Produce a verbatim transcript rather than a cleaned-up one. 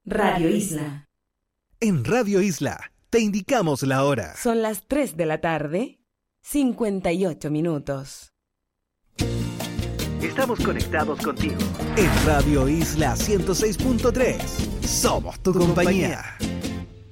Radio Isla. En Radio Isla te indicamos la hora. Son las tres de la tarde, cincuenta y ocho minutos. Estamos conectados contigo. En Radio Isla ciento seis punto tres. Somos tu compañía.